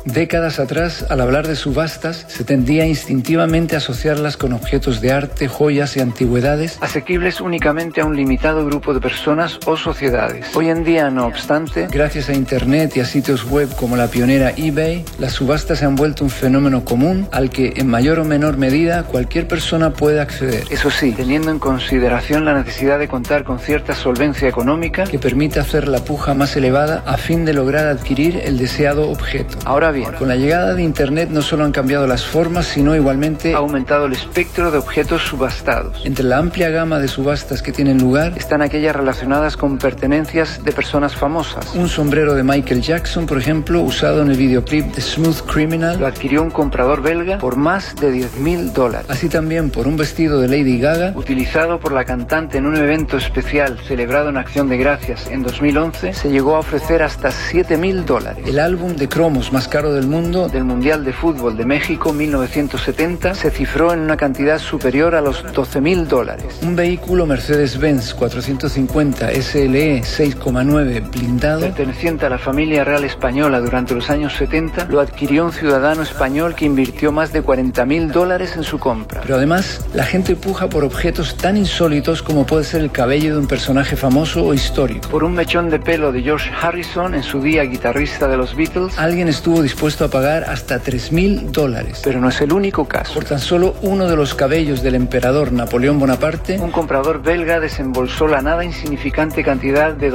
Décadas atrás, al hablar de subastas, se tendía instintivamente a asociarlas con objetos de arte, joyas y antigüedades asequibles únicamente a un limitado grupo de personas o sociedades. Hoy en día, no obstante, gracias a Internet y a sitios web como la pionera eBay, las subastas se han vuelto un fenómeno común al que, en mayor o menor medida, cualquier persona puede acceder. Eso sí, teniendo en consideración la necesidad de contar con cierta solvencia económica que permite hacer la puja más elevada a fin de lograr adquirir el deseado objeto. Ahora bien, con la llegada de Internet no solo han cambiado las formas, sino igualmente ha aumentado el espectro de objetos subastados. Entre la amplia gama de subastas que tienen lugar están aquellas relacionadas con pertenencias de personas famosas. Un sombrero de Michael Jackson, por ejemplo, usado en el videoclip de Smooth Criminal, lo adquirió un comprador belga por más de $10,000. Así también por un vestido de Lady Gaga, utilizado por la cantante en un evento especial celebrado en Acción de Gracias en 2011, se llegó a ofrecer hasta $7,000. El álbum de cromos más caro del mundo del Mundial de Fútbol de México 1970 se cifró en una cantidad superior a los $12,000. Un vehículo Mercedes-Benz 450 SLE 6,9 blindado, perteneciente a la familia real española durante los años 70, lo adquirió un ciudadano español que invirtió más de $40,000 en su compra. Pero además, la gente puja por objetos tan insólitos como puede ser el cabello de un personaje famoso o histórico. Por un mechón de pelo de George Harrison, en su día guitarrista de los Beatles, alguien estuvo dispuesto a pagar hasta $3,000. Pero no es el único caso. Por tan solo uno de los cabellos del emperador Napoleón Bonaparte, un comprador belga desembolsó la nada insignificante cantidad de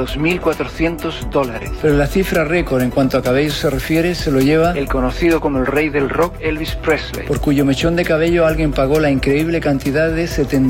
$2,400. Pero la cifra récord en cuanto a cabellos se refiere se lo lleva el conocido como el rey del rock, Elvis Presley, por cuyo mechón de cabello alguien pagó la increíble cantidad de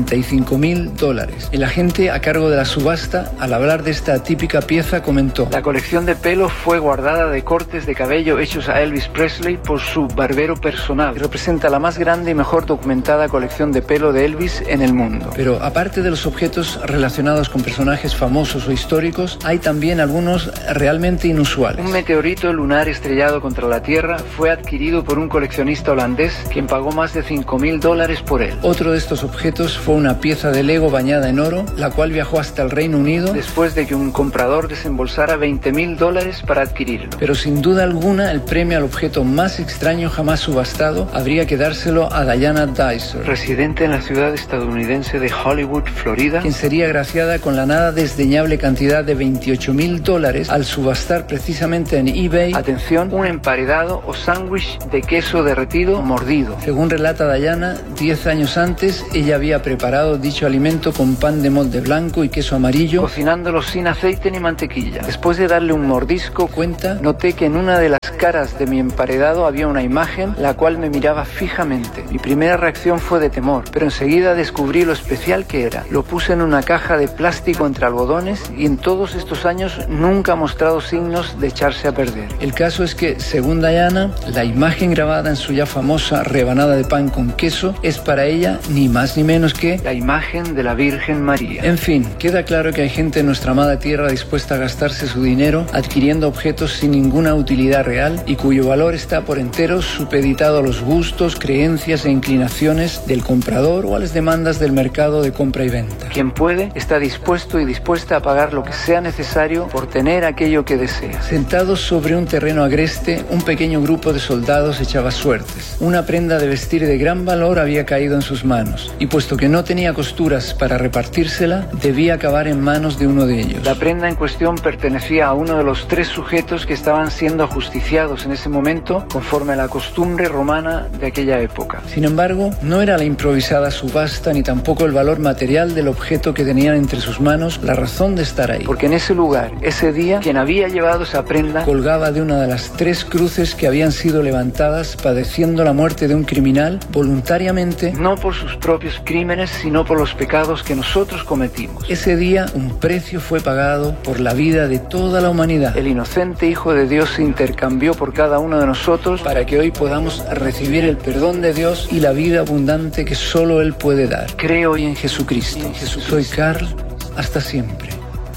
$75,000. El agente a cargo de la subasta, al hablar de esta típica pieza, comentó: la colección de pelo fue guardada de cortes de cabello hechos a Elvis Presley por su barbero personal y representa la más grande y mejor documentada colección de pelo de Elvis en el mundo. Pero aparte de los objetos relacionados con personajes famosos o históricos, hay también algunos realmente inusuales. Un meteorito lunar estrellado contra la Tierra fue adquirido por un coleccionista holandés, quien pagó más de $5,000 por él. Otro de estos objetos fue una pieza de Lego bañada en oro, la cual viajó hasta el Reino Unido después de que un comprador desembolsara $20,000 para adquirirlo. Pero sin duda alguna, el premio al objeto más extraño jamás subastado habría que dárselo a Diana Dysart, residente en la ciudad estadounidense de Hollywood, Florida, quien sería agraciada con la nada desdeñable cantidad de $28,000 al subastar precisamente en eBay, atención, un emparedado o sándwich de queso derretido mordido. Según relata Diana, 10 años antes ella había preparado dicho alimento con pan de molde blanco y queso amarillo, cocinándolo sin aceite ni mantequilla. Después de darle un mordisco, cuenta, noté que en una de las caras de mi emparedado había una imagen la cual me miraba fijamente. Mi primera reacción fue de temor, pero enseguida descubrí lo especial que era. Lo puse en una caja de plástico entre algodones y en todos estos años nunca ha mostrado signos de echarse a perder. El caso es que, según Diana, la imagen grabada en su ya famosa rebanada de pan con queso es para ella ni más ni menos que la imagen de la Virgen María. En fin, queda claro que hay gente en nuestra amada tierra dispuesta a gastarse su dinero adquiriendo objetos sin ninguna utilidad real y cuyo valor está por entero supeditado a los gustos, creencias e inclinaciones del comprador o a las demandas del mercado de compra y venta. Quien puede está dispuesto y dispuesta a pagar lo que sea necesario por tener aquello que desea. Sentados sobre un terreno agreste, un pequeño grupo de soldados echaba suertes. Una prenda de vestir de gran valor había caído en sus manos y puesto que no tenía costuras para repartírsela, debía acabar en manos de uno de ellos. La prenda en cuestión pertenecía a uno de los 3 sujetos que estaban siendo ajusticiados en ese momento conforme a la costumbre romana de aquella época. Sin embargo, no era la improvisada subasta ni tampoco el valor material del objeto que tenían entre sus manos la razón de estar ahí, porque en ese lugar, ese día, quien había llevado esa prenda colgaba de una de las 3 cruces que habían sido levantadas padeciendo la muerte de un criminal voluntariamente, no por sus propios crímenes, sino por los pecados que nosotros cometimos. Ese día un precio fue pagado por la vida de toda la humanidad. El inocente Hijo de Dios se intercambió por cada uno de nosotros para que hoy podamos recibir el perdón de Dios y la vida abundante que solo Él puede dar. Creo hoy en Jesucristo. Soy Carl, hasta siempre.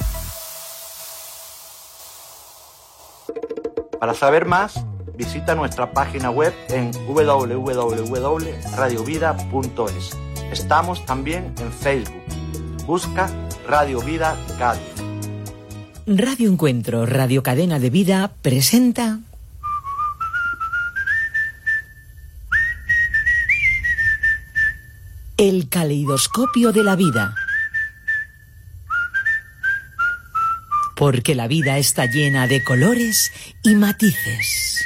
Para saber más, visita nuestra página web en www.radiovida.es. Estamos también en Facebook. Busca Radio Vida Cádiz. Radio Encuentro, Radio Cadena de Vida, presenta El caleidoscopio de la vida. Porque la vida está llena de colores y matices.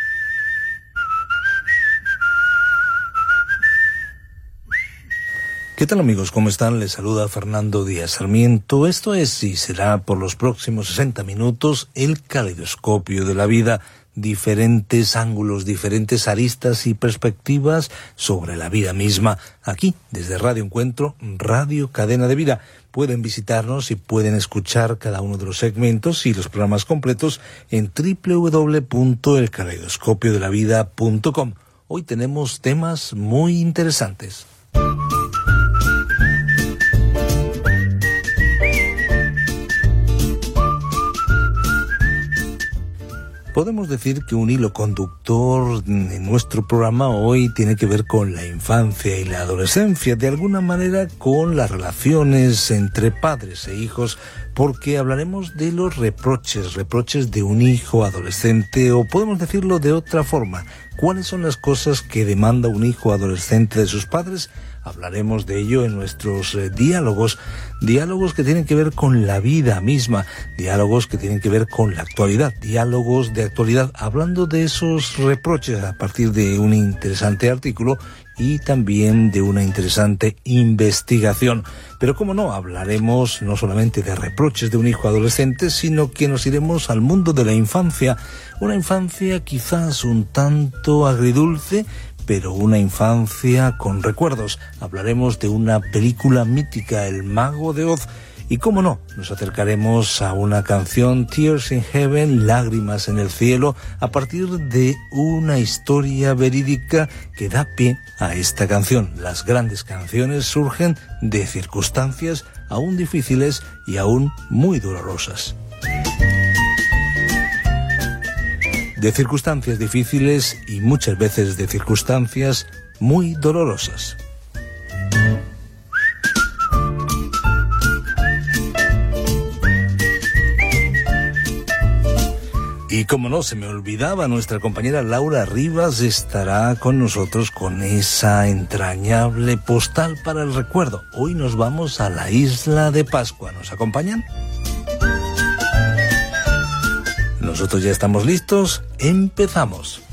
¿Qué tal, amigos? ¿Cómo están? Les saluda Fernando Díaz Sarmiento. Esto es y será por los próximos 60 minutos el caleidoscopio de la vida. Diferentes ángulos, diferentes aristas y perspectivas sobre la vida misma. Aquí, desde Radio Encuentro, Radio Cadena de Vida. Pueden visitarnos y pueden escuchar cada uno de los segmentos y los programas completos en www.elcaleidoscopiodelavida.com. Hoy tenemos temas muy interesantes. Podemos decir que un hilo conductor en nuestro programa hoy tiene que ver con la infancia y la adolescencia, de alguna manera con las relaciones entre padres e hijos, porque hablaremos de los reproches de un hijo adolescente, o podemos decirlo de otra forma, ¿cuáles son las cosas que demanda un hijo adolescente de sus padres? Hablaremos de ello en nuestros diálogos que tienen que ver con la vida misma, diálogos que tienen que ver con la actualidad, diálogos de actualidad, hablando de esos reproches a partir de un interesante artículo y también de una interesante investigación. Pero cómo no, hablaremos no solamente de reproches de un hijo adolescente, sino que nos iremos al mundo de la infancia, una infancia quizás un tanto agridulce, pero una infancia con recuerdos. Hablaremos de una película mítica, El Mago de Oz, y cómo no, nos acercaremos a una canción, Tears in Heaven, Lágrimas en el Cielo, a partir de una historia verídica que da pie a esta canción. Las grandes canciones surgen de circunstancias aún difíciles y aún muy dolorosas. De circunstancias difíciles y muchas veces de circunstancias muy dolorosas. Y como no se me olvidaba, nuestra compañera Laura Rivas estará con nosotros con esa entrañable postal para el recuerdo. Hoy nos vamos a la isla de Pascua. ¿Nos acompañan? Nosotros ya estamos listos, empezamos.